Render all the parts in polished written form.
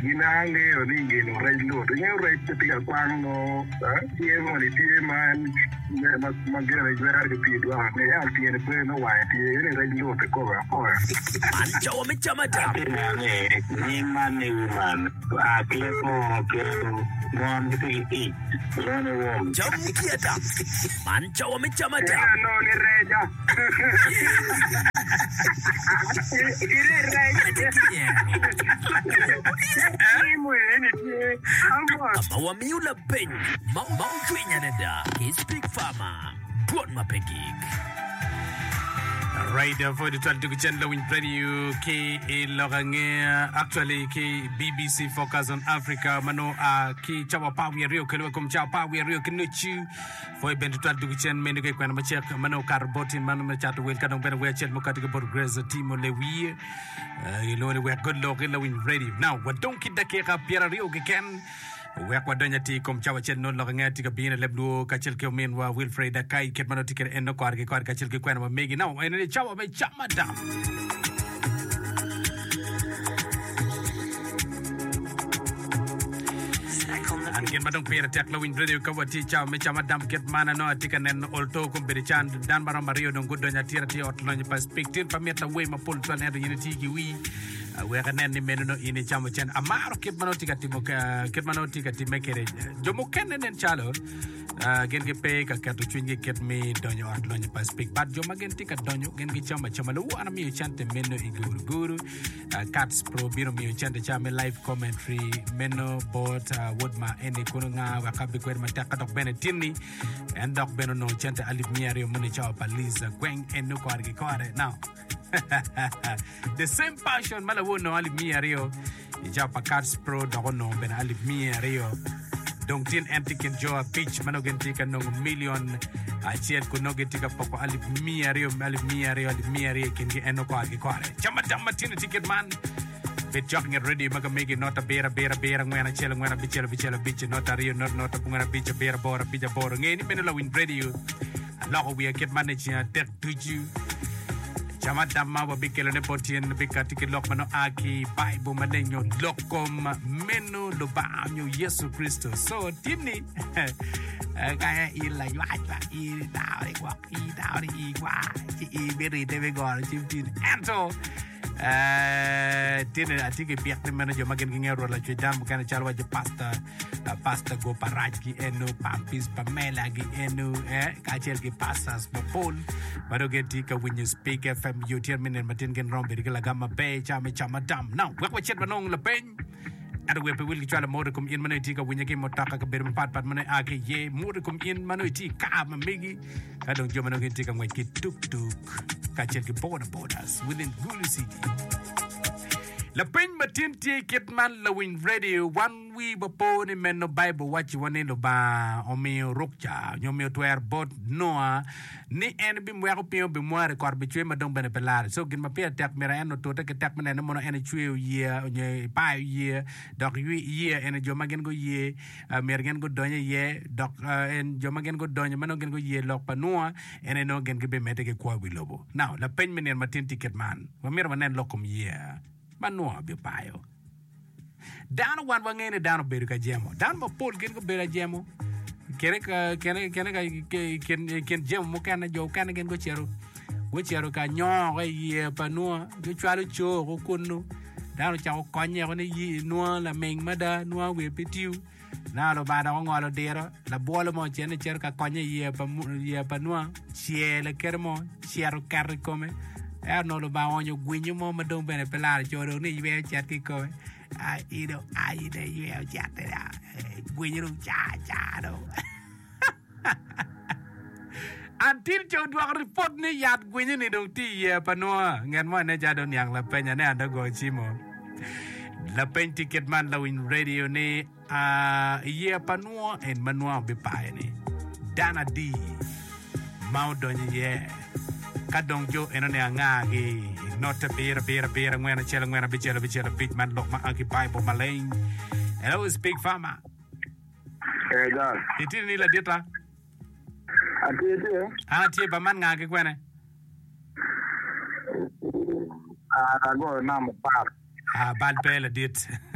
ginange o ninge no rejlo nya rejlo tiga kwano tie mo ni tie man magere jwara de pidwa ne ya tie ne no wa tie ne rejlo te ko ko Mancha wamechamata ni mani woman aklepo keto mom dipiti lone wom Jamkiata Mancha wamechamata no ni reja ire reja Mawamiula pen Mountwinya nenda His big farmer Tuan mapegik Right for the 12 channel win radio ke logange actually ke BBC Focus on Africa mano ke chawa pawi rio ke welcome chawa pawi rio ke nuchu for ben 12 channel men ke kwana machek mano karbotin mano machatu wel kanong ben we chet mokati ke progress timo lewi you know we good luck in win radio now what don't kid da ke ka piera rio ke ken Wek wadanya ti kom chawa chen non loga ti ka bina leblu ka chel ke men wa Wilfred Akai ket mano tiker en no kwar ka chel ke kwana ma megi now en ni chawa me chama dam an gen madong pera tek lawin radio ka wati chawa me chama dam ket mana no tika nen olto kom berichan dan baram mario don godonya tira ti otlo ni perspective pameta we ma pol twan en unity ki wi we kanen ni meno ini chamo chen amaro ket mano tika timekere jomo kenen chalo gen ke pe ka to chwinge ket me donyo atlo ni perspective but joma gen tika donyo gen ki chama lu ana mi chante meno iguru cats pro biro mi chante chame live commentary meno bot wodma ene kono nga wakabi kwer mataka dok bene tinni and dok beno no chante alif miario mone chawa palisa gweng eno kwargi kware now the same passion malawo no alif miario ijapa cats pro dono ben alif miario donc tin antiken joa pitch manogenti kan no million achiel kunogenti ka poko alif miario ken gi eno kwargi kware chama tin ticket man bet jogging ready maga make nota bera ngwana chelo ngwana bichelo nota rio nota ngwana bicha bera bora ngeni benela win radio alors we get managing tek tuju chama damma wa bikelo ne potien bikati ke lok mano aki bible manenyo lokom meno lo ba nyo Yesu Kristo so timni kaya ila ywa i dawe kwa i beri debe gor timtin ento tiene atike piakte meno jo magen ngero la chedam kana chalwa je pasta go parajki eno pampis pamela gi eno kachel gi pastas popol bado geti ka when you speak FM you tell me matin gen rombe la gamma be chama dam now we chet manong la pen ada we pe wil chala mode kum in manoti ka winya ke motaka ka ber pat mane ake ye mode kum in manoti ka ma migi ka dong jo manong geti ka ngwe ki tuk ka chet ki borders within Gulu City la pen matin tie ket man la win radio one we bapo ni men no bible watch one no ba o mi rokcha nyo mi twer bot noa ni en bi mo ko pio bi mo re kor bi chwe madong bene pelar so gin ma pe tek mera en to te tek mena no mo en chwe ye nye pa ye dok ye en jo magen go ye mergen go donye ye dok en jo magen go donye mano gen go ye lok pa noa en no gen ge be mete ke kwa wi lobo now la pen men matin ticket man wa mer manen lokom ye Manua bi payo. Dano wan wangene dano beru ka jemo. Dano ma pol gen ko bera jemo. Kene jemo mo kana jo kana gen go chero. Go chero ka nyo ye panua. Go chalo cho ko kunu. Dano cha ko konye ko ne yi no la meng mada no we pitiu. Na lo bada ko ngolo dero. La bolo mo chene chero ka konye ye panua. Chiele kermo. Chero karri come. No lo ba onyo gwinyo mo madong bene pelare choro ni ywe chat ki ko ido de ywe chat da gwinyo cha do until cho dwa report ni yat gwinyo ni dong ti ye panoa ngen mo ne ja don yang la penya ne anda go chimo la pen ticket man la win radio ni ye panoa en manoa be pa ni dana di mau donye ye kadong jo enone angagi not a beer ngwana chela ngwana bichela bit man lok ma aki bible maleng hello is big farmer God itini la dieta ati ba man ngagi kwene go na mo par bad pele dit.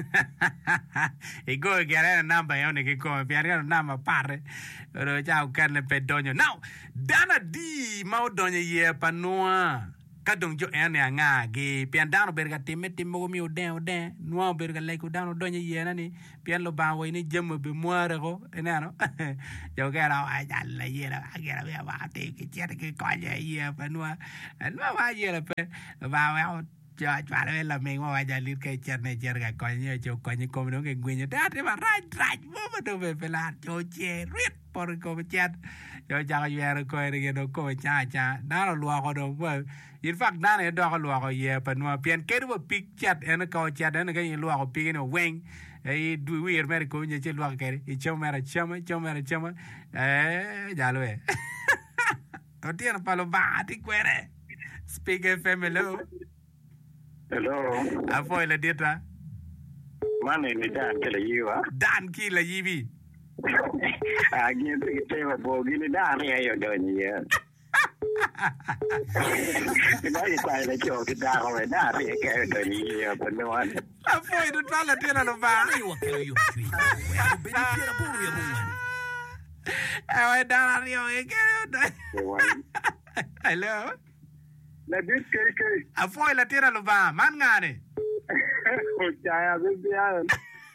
Igo gere number yone ke ko pian number pare. Ro chao kan le pedonyo. Now, dana di mau donyo ye panua. Kadong jo ene nga ge pian dano berga timo mi oden no berga le ko dano donyo ye na ni pian lo ba wo ni jemo be muare ko enano. Yo gera ai dalla ye la gera be ba te ke chere ke ko ye panua. No va ye la pe va cho la mình mà giờ lít cái chân này chân cái coi như cho coi như con nó cái nguyên như thế mà rải mà đâu về phải làm cho chè riết por con chết cho cha cái về coi cái nó coi cha đó là lúa có đâu mà in fact đó này đó có lúa có gì phần mà biến cái đó pick chết nó coi chết đó cái lúa có pick nó wing ấy đuôi ở mấy cái như lúa cái cho mày chama giờ luôn ở tiền phải lo ba thì quên đấy speak FM hello. Hello. Afoy la dita. Mane ni Dan kila yiwa. Dan kila yibi. Agin tu kita bogi ni Dan ni ayo doni ya. Kita ni tai la jo kita ko Dan ni ke doni ya penuan. Afoy du pala tira lo ba. Ayo ke yo tui. Beni tira buru ya bungan. Ayo Dan rio ke. Hello. La dit ke. Afoy la tira lo ba. Man ngane. Chaya bibian.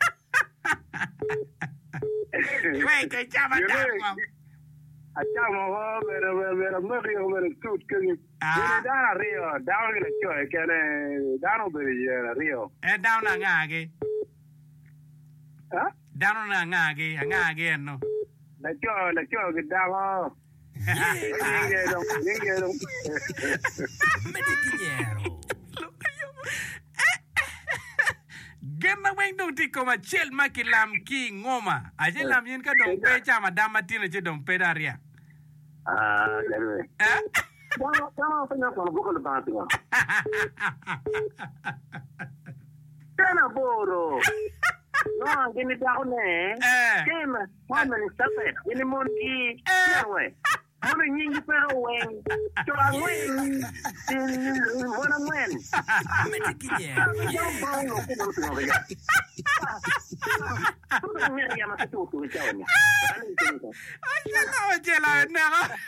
Wei ke chama dam. Achama ho mera meri tut ke ni. Ni da rio, da ngi cho ke ne da no be rio. Down na ngage. Ha? Down na ngage no. La cho ke da ho. Ninguém. Mete dinheiro. Gemma weng dong ti koma chel makilam ki ngoma. Aje lam yin ka dong pe chama dama tina je dong pe daria. Jadi. Jangan pernah kalau bukan lepas tu. Jangan bodoh. No, gini dah ni. Kema, mana ni sampai? Ini mundi. Nawe. Mana nyingi perweng. Coba wen. Mana wen. Mete dinheiro. Jangan bau aku baru tengok kerja. Tuh ni yang masih tuh jauh ni. Aje la na.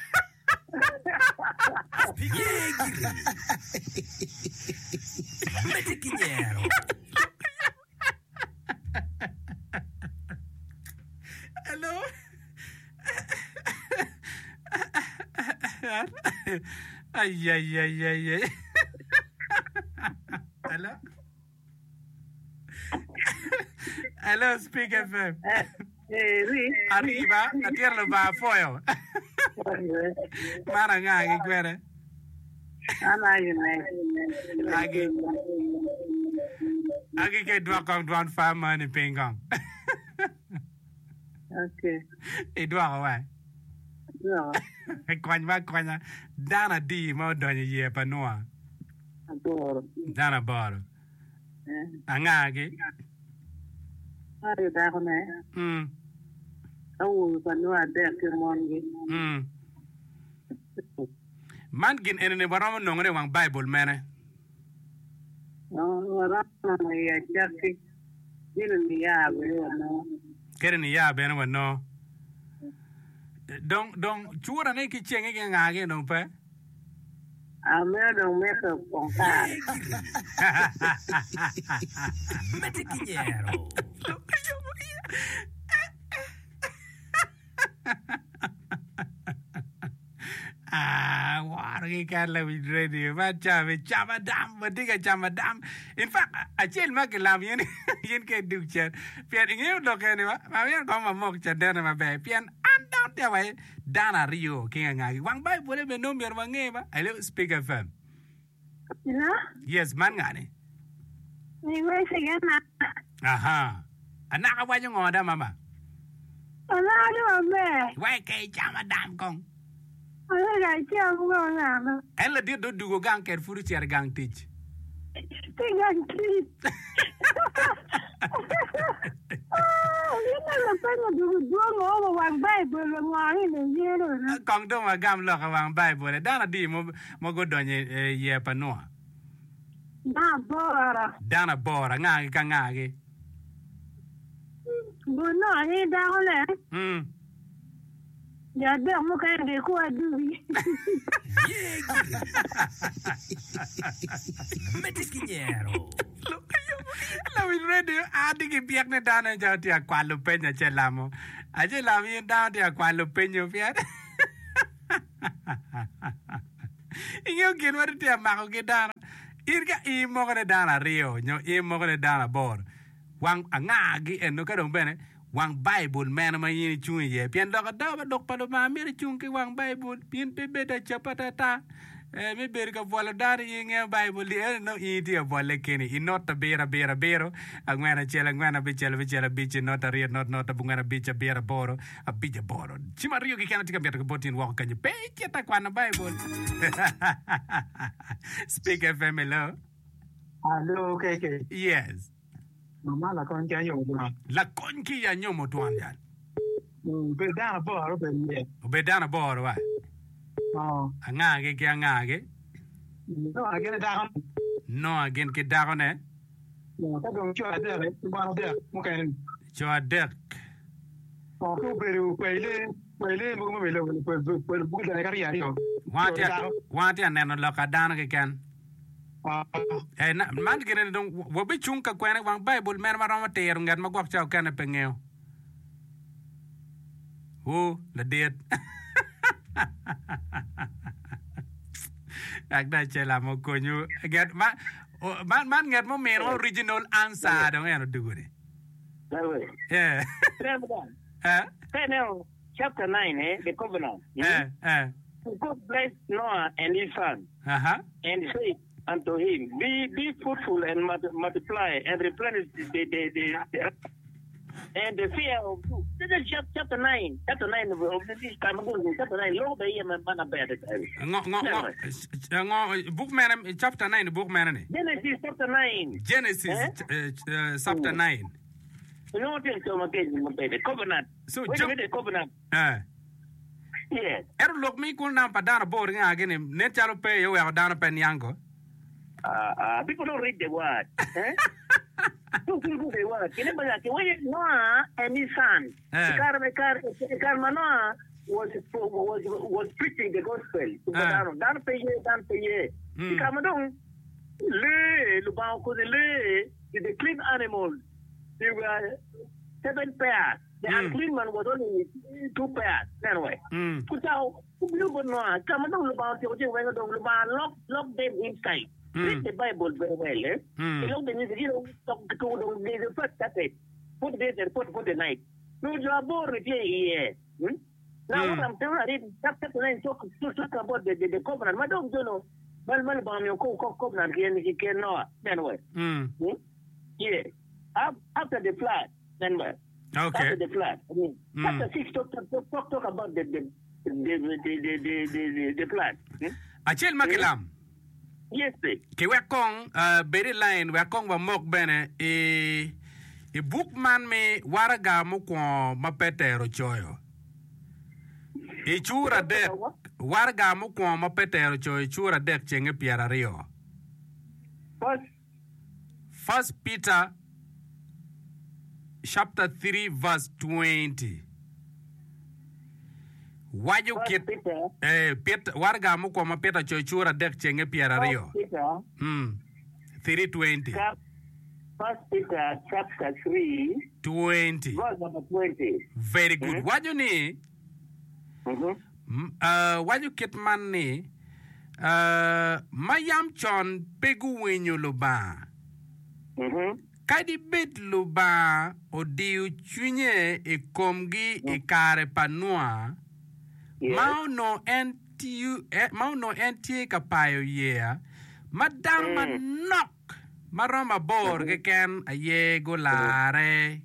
Mete dinheiro. Hello. Ay. Hello. Hello, Speak FM. Arriba, la tierra lo va a fuego. Mara ngagi kwere. Agi ke dua kong duan fama ni pingkong. Okay. Dua kawan. No. Kwanya dana di mau donye ye panua. Adoro. Dana baro. Angagi. Ari da kone. Awu panua de ke mongi. Man gin enene barama nongre wang Bible mene. No, warama ya chaki. Ni ya no. Kere ni ya bene wa no. Dong chura ne ki chenge ke ngage no pe. Dong me ko pongka. Mete dinheiro. Wargi kala with radio, chama dam. In fact, I tell Makilam yin ke do chat. Pian ingin look anyway. Mavian come mock chat down my bed. Pian and down there way. Dana Rio, King and Wang by whatever no mere one game. I live Speak FM. Yes, Mangani. Aha. And now why you order, Mama? Why can't chama dam kong? And let you do gang care for your gang teach. Kong dong a gam lock a wang Bible. Dana di mo go don ye panoa. Dana bora ngagi ka ngagi. Buno ni daole. Ya de mo ka nge ko adui. Metiskinyero. La win radio adi ki piak ne dana jati a kwalo penya chelamo. Aje la mi dana dia kwalo penyo piat. Inyo kin wadi dia mako ki dana. Irga imo kone dana rio nyo imo kone dana bor. Wang angagi eno ka dong bene. Wang Bible man ma yini chung ye pian dok da dok palo ma mi chung ki wang Bible pin pe beta chapata me ber ka vola dar yinge Bible li no iti a vola keni in not a bera angwana chela biche not a real not a bungana bicha bera boro a bicha boro chimario ki kana tika beta botin walk kan pe ta kwana Bible Speak FM Hello, okay. Yes. Mama la con ya yo. La conchi ya nyomo tuan ya. Bedana boro be. Bedana boro wa. Oh. Angage ki angage. No, again da. No, again ki da ne. No, ta dong cho ada le, ba da. Mo kan. Cho ada. Oh, ko beru pele mo me lo por bu da ka ya yo. Wati aneno lo ka dana ke kan. Eh na man gene dong wo be chung ka kwene wang Bible mer marama ter ngat ma gwak chao kan pengeo. La diet. Agda chela mo konyu get man get mo men original answer dong eno dugure. Yeah. Chapter 9, the covenant. God blessed Noah and his son. And said unto him, be fruitful and multiply and replenish and the fear of you. This is chapter 9. Chapter 9 of this time ago. Chapter 9. Lord, I am a man of bad. Book man, chapter 9, book man. Genesis chapter 9. Genesis chapter 9. You know what the covenant. So, the covenant. Yes. Look me cool now, Padana boarding again. Netalo pay you are down a penyango. People don't read the word. Don't read the word. Noah and his son. Noah was preaching the gospel. Dan pay. The clean animals. There were 7 pairs. The unclean one was only 2 pairs. Anyway. Lock them inside. Read the Bible very well. The first chapter. Put this and put the night. No, you are bored with here. Now, what I'm telling you, chapter 9 talk about the covenant. I don't know. Covenant he can know. Anyway. Yeah. After the flood, then what? Okay. After the flood. Chapter 6 talk about the flood. Achel Makilam. Yes, sir. Ke wakong very line wakong wa mok bene e bookman me waraga mo ko mapetero choyo. E chura de waraga mo ko mapetero choyo chura de chenge piara rio. First Peter chapter 3 verse 20. Why you get Peter warga mo ko mapeta chochura dek chenge piara rio. 3:20. First Peter chapter 3 20. Verse number 20. Very good. What you need? What you get money? Mayam chon pegu wenyo luba. Kadi bit luba odiu chunye e komgi e kare panua. Mau no NT kapayo yeah. Madam manok. Maroma bor ke ken aye golare.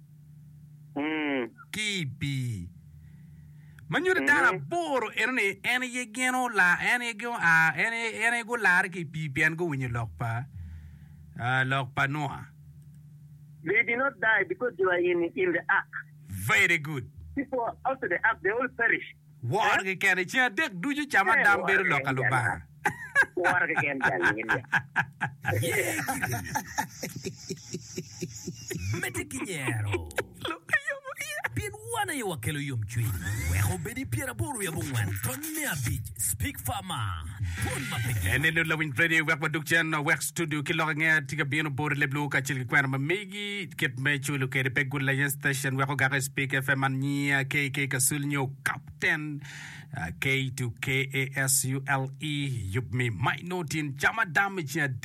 Kibi. Manyure dana bor ene ye geno la ene go ene golare ki pipi en go winyo lokpa. Lokpa noa. They did not die because they were in the ark. Very good. People after the ark, they all perish. What can it dek do you chama damber lokaluba? War ka ken jal ngin. Metikinyero. Pien wana ya wakelo yom chui. Weho bedi piera boru ya bungwan. Tonne abij. Speak Farmer. Pun mapiki. Nenu lawin radio wek production wek studio kilornga tiga bieno bor leblu ka chil kwana mamegi kep me chulu ke repegul la station wek ga speak FM ania KK kasulnyo captain K to KASULE yup me might note in chama damage